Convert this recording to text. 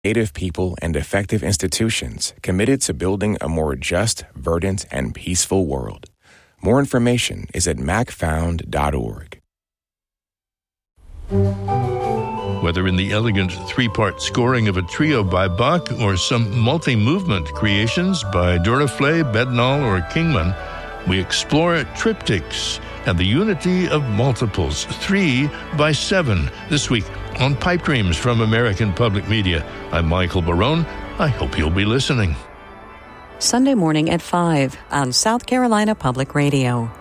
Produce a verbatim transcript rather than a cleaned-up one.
Native people, and effective institutions committed to building a more just, verdant, and peaceful world. More information is at mac found dot org. Whether in the elegant three-part scoring of a trio by Bach or some multi-movement creations by Duraflé, Bednall, or Kingman, we explore triptychs and the unity of multiples, three by seven, this week on Pipe Dreams from American Public Media. I'm Michael Barone. I hope you'll be listening. Sunday morning at five on South Carolina Public Radio.